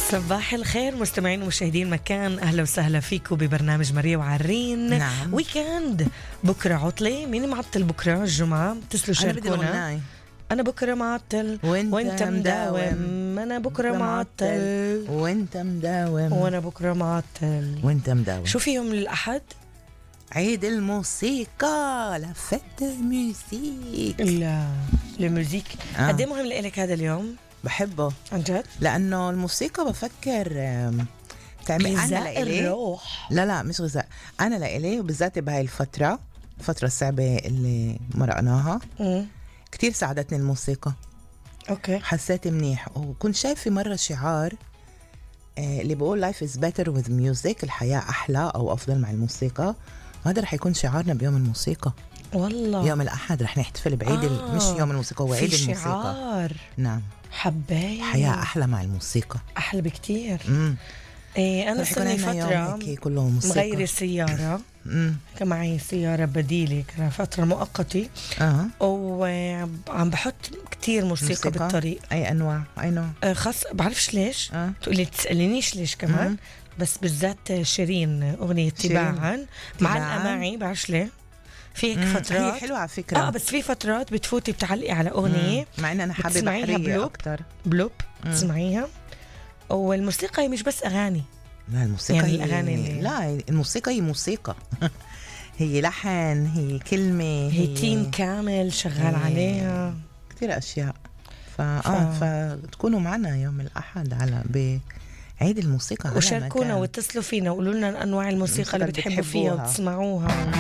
صباح الخير مستمعين ومشاهدين مكان، أهلا وسهلا فيكم ببرنامج ماريا وعرين. نعم. ويكند بكرة عطلة، مين معطل بكرة؟ الجمعة. اتصلوا شاركونا. أنا بكرة معطل وانت مداوم. أنا بكرة معطل وانت مداوم. وأنا بكرة معطل وانت مداوم. شو في يوم الأحد؟ عيد الموسيقى، لا فت ميوزيك. لا الموزيك. قد ايه مهم لك هذا اليوم؟ بحبه عن جد؟ لأنه الموسيقى بفكر تعمل غذاء الروح. لا مش غذاء، أنا لإلي وبالذات بهاي الفترة الصعبة اللي مرقناها كتير ساعدتني الموسيقى. أوكي. حسيت منيح، وكنت شايفة مرة شعار اللي بقول life is better with music، الحياة أحلى أو أفضل مع الموسيقى. وهذا رح يكون شعارنا بيوم الموسيقى. والله يوم الأحد رح نحتفل بعيد مش يوم الموسيقى، هو عيد الموسيقى. شعار. نعم. حباية حياة أحلى مع الموسيقى، أحلى بكتير. أنا صار لي فترة مغيرة سيارة. كان معي سيارة بديلة، كان فترة مؤقتة. وعم بحط كتير موسيقى بالطريق. أي أنواع؟ أي نوع؟ خاص بعرفش ليش. تقولي تسألينيش ليش كمان. بس بالذات شيرين أغنية تباعا معلقة معي، بعرفش ليه. في هيك فترات هي حلوة على فكرة. بس في فترات بتفوتي بتعلقي على أغنية مع إن أنا حابة بحرية أكتر. بلوب تسمعيها. والموسيقى هي مش بس أغاني. لا الموسيقى يعني هي الأغاني لا الموسيقى هي موسيقى. هي لحن، هي كلمة، هي تيم كامل شغال عليها كتير أشياء. فتكونوا معنا يوم الأحد على بعيد الموسيقى. وشاركونا واتصلوا فينا وقولوا لنا أنواع الموسيقى اللي بتحبوا فيها وتسمعوها.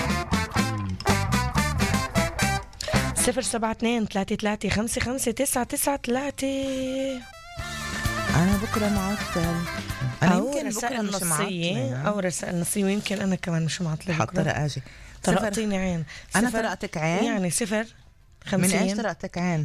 072-33-55-993. أنا بكرة معطل. أنا يمكن بكرة مش معطلة أو رسائل نصية، ويمكن أنا كمان مش معطلة بكرة. حطر أجي طرقتيني عين. أنا طرقتك عين يعني 0 من إيش طرقتك عين؟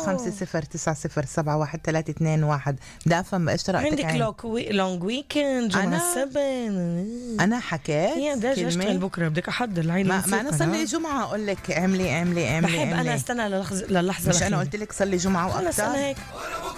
0509071321. بدي أفهم إيش طرقتك عين. عندك لونج ويكند جمعة 7. أنا حكيت يا ده أشتغل بكرة، بدك أحضر العيد. ما أنا صلي جمعة أقول لك اعملي بحب أنا استنى للحظة مش أنا قلت لك صلي جمعة وأكتر. أنا هيك